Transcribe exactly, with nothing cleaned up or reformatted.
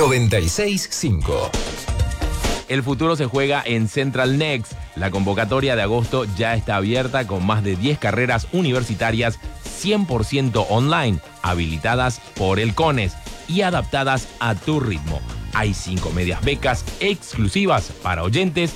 noventa y seis punto cinco. El futuro se juega en Central Next. La convocatoria de agosto ya está abierta con más de diez carreras universitarias cien por ciento online, habilitadas por el CONES y adaptadas a tu ritmo. Hay cinco medias becas exclusivas para oyentes